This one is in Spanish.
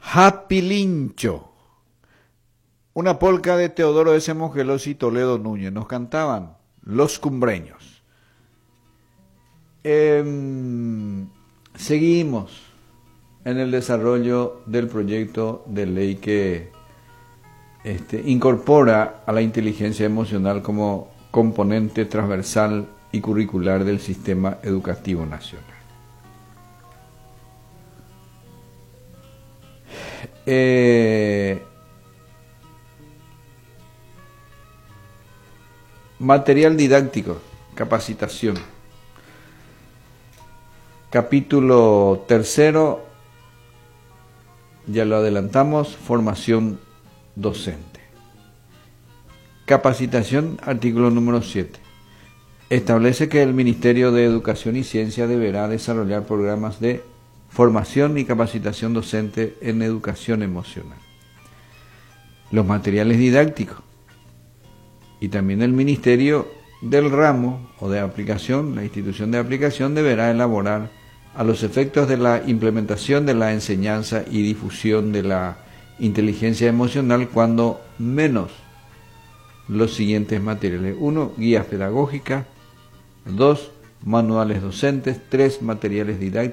Japilincho, una polca de Teodoro S. Mongelos y Toledo Núñez. Nos cantaban Los Cumbreños. Seguimos en el desarrollo del proyecto de ley que incorpora a la inteligencia emocional como componente transversal y curricular del sistema educativo nacional. Material didáctico, capacitación. Capítulo 3, ya lo adelantamos, formación docente. Capacitación, artículo número 7. Establece que el Ministerio de Educación y Ciencia deberá desarrollar programas de formación y capacitación docente en educación emocional. Los materiales didácticos y también el Ministerio del ramo o de aplicación, la institución de aplicación deberá elaborar a los efectos de la implementación de la enseñanza y difusión de la inteligencia emocional cuando menos los siguientes materiales: 1. Guías pedagógicas, 2. Manuales docentes, 3. Materiales didácticos,